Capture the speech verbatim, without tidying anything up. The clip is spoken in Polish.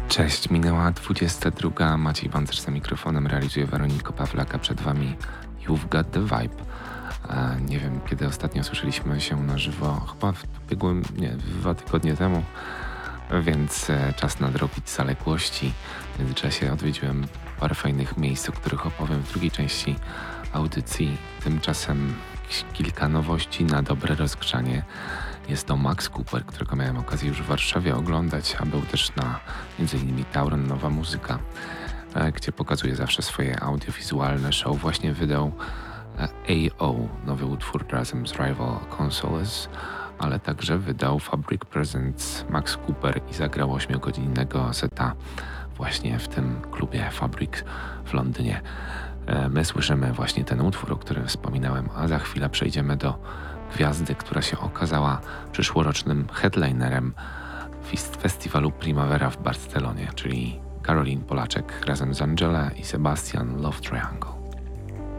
Cześć, minęła dwudziesta druga. Maciej Pancerz za mikrofonem, realizuje Weroniko Pawlaka. Przed Wami You've Got The Vibe. E, nie wiem, kiedy ostatnio słyszeliśmy się na żywo, chyba w ubiegłym, nie, dwa tygodnie temu, więc e, czas nadrobić zaległości. W międzyczasie odwiedziłem parę fajnych miejsc, o których opowiem w drugiej części audycji. Tymczasem kilka nowości na dobre rozgrzanie. Jest to Max Cooper, którego miałem okazję już w Warszawie oglądać, a był też na między innymi Tauron Nowa Muzyka, gdzie pokazuje zawsze swoje audiowizualne show. Właśnie wydał A O, nowy utwór razem z Rival Consoles, ale także wydał Fabric Presents Max Cooper i zagrał ośmiogodzinnego seta właśnie w tym klubie Fabric w Londynie. My słyszymy właśnie ten utwór, o którym wspominałem, a za chwilę przejdziemy do gwiazdy, która się okazała przyszłorocznym headlinerem festiwalu Primavera w Barcelonie, czyli Caroline Polaczek razem z Angela i Sebastian Love Triangle.